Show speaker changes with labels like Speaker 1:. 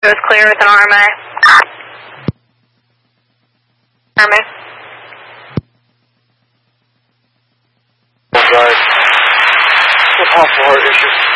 Speaker 1: It was clear with an RMA. RMA.
Speaker 2: Guys, possible heart issue.